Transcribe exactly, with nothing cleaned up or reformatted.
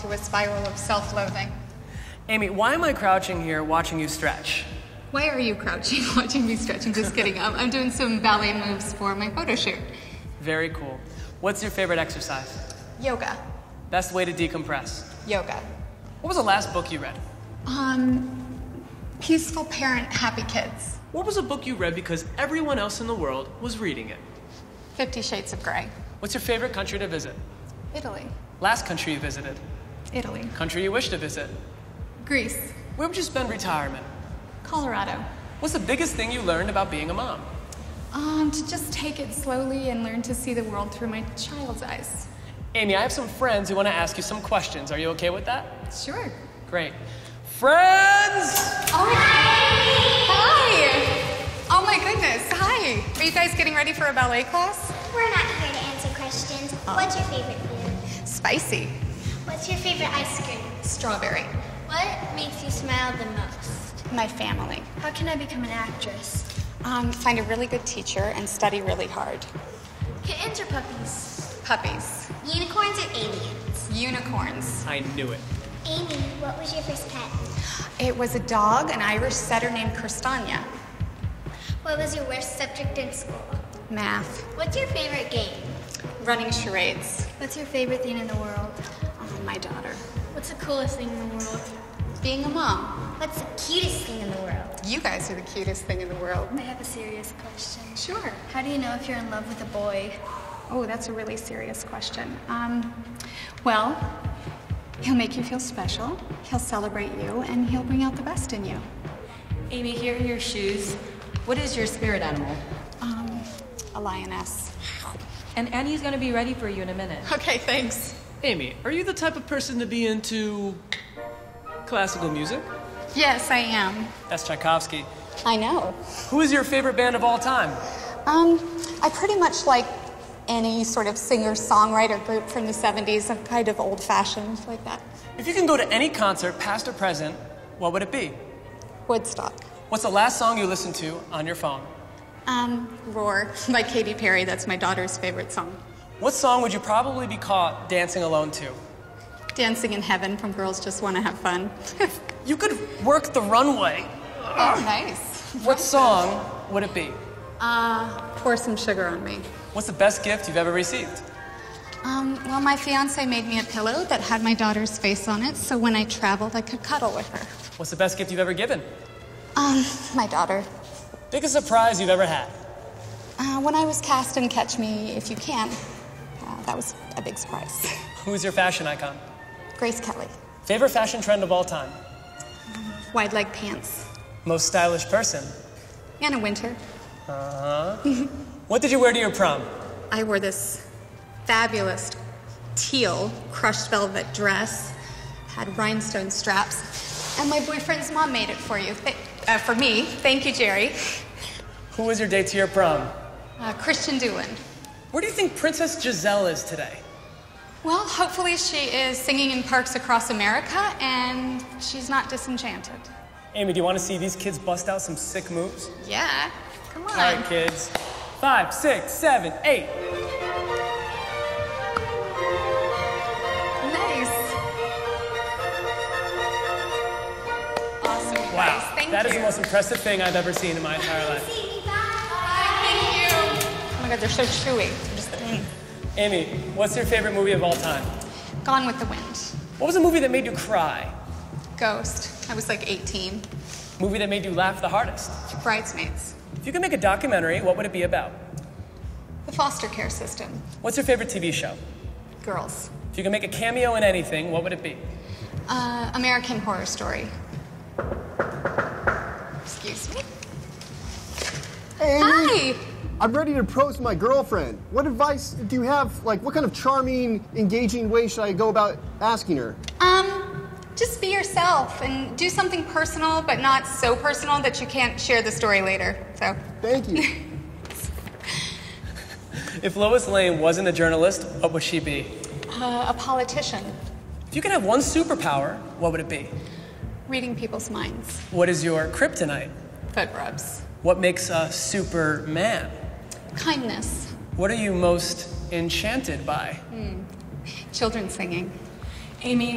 into a spiral of self-loathing. Amy, why am I crouching here watching you stretch? Why are you crouching, watching me stretch? I'm just kidding. I'm, I'm doing some ballet moves for my photo shoot. Very cool. What's your favorite exercise? Yoga. Best way to decompress? Yoga. What was the last book you read? Um, Peaceful Parent, Happy Kids. What was a book you read because everyone else in the world was reading it? Fifty Shades of Grey. What's your favorite country to visit? Italy. Last country you visited? Italy. Country you wish to visit? Greece. Where would you spend retirement? Colorado. What's the biggest thing you learned about being a mom? Um, to just take it slowly and learn to see the world through my child's eyes. Amy, I have some friends who want to ask you some questions. Are you okay with that? Sure. Great. Friends! Oh, hi! Oh my goodness, hi! Are you guys getting ready for a ballet class? We're not here to answer questions. Oh. What's your favorite food? Spicy. What's your favorite ice cream? Strawberry. What makes you smile the most? My family. How can I become an actress? Um, find a really good teacher and study really hard. Kittens or puppies? Puppies. Unicorns or aliens? Unicorns. I knew it. Amy, what was your first pet? It was a dog, an Irish setter named Kristania. What was your worst subject in school? Math. What's your favorite game? Running charades. What's your favorite thing in the world? Oh, my daughter. What's the coolest thing in the world? Being a mom. What's the cutest thing in the world? You guys are the cutest thing in the world. I have a serious question. Sure. How do you know if you're in love with a boy? Oh, that's a really serious question. Um, well, he'll make you feel special, he'll celebrate you, and he'll bring out the best in you. Amy, here are your shoes. What is your spirit animal? Um, a lioness. And Annie's gonna be ready for you in a minute. Okay, thanks. Amy, are you the type of person to be into classical music? Yes, I am. That's Tchaikovsky. I know. Who is your favorite band of all time? Um, I pretty much like any sort of singer-songwriter group from the seventies. I'm kind of old-fashioned like that. If you can go to any concert, past or present, what would it be? Woodstock. What's the last song you listened to on your phone? Um, Roar by Katy Perry. That's my daughter's favorite song. What song would you probably be caught dancing alone to? Dancing in Heaven from Girls Just Want to Have Fun. You could work the runway. Oh, nice. What song would it be? Uh, Pour Some Sugar on Me. What's the best gift you've ever received? Um, well, my fiance made me a pillow that had my daughter's face on it, so when I traveled, I could cuddle with her. What's the best gift you've ever given? Um, my daughter. Biggest surprise you've ever had? Uh, when I was cast in Catch Me If You Can, uh, that was a big surprise. Who's your fashion icon? Grace Kelly. Favorite fashion trend of all time? Wide leg pants. Most stylish person? Anna Winter. Uh-huh. What did you wear to your prom? I wore this fabulous teal crushed velvet dress, had rhinestone straps, and my boyfriend's mom made it for you. Th- uh, for me. Thank you, Jerry. Who was your date to your prom? Uh, Christian Doolin. Where do you think Princess Giselle is today? Well, hopefully she is singing in parks across America, and she's not disenchanted. Amy, do you want to see these kids bust out some sick moves? Yeah, come on. All right, kids. Five, six, seven, eight. Nice. Awesome, Wow, guys. Thank that you. is the most impressive thing I've ever seen in my entire life. Thank you. Oh my God, they're so chewy. Just, mm. Amy, what's your favorite movie of all time? Gone with the Wind. What was a movie that made you cry? Ghost. I was like eighteen. Movie that made you laugh the hardest? Bridesmaids. If you could make a documentary, what would it be about? The foster care system. What's your favorite T V show? Girls. If you could make a cameo in anything, what would it be? Uh, American Horror Story. Excuse me. Amy, Hi. I'm ready to propose to my girlfriend. What advice do you have? Like, what kind of charming, engaging way should I go about asking her? Um, just be yourself and do something personal, but not so personal that you can't share the story later. So. Thank you. If Lois Lane wasn't a journalist, what would she be? Uh, a politician. If you could have one superpower, what would it be? Reading people's minds. What is your kryptonite? Foot rubs. What makes a Superman? Kindness. What are you most enchanted by? Children singing. Amy,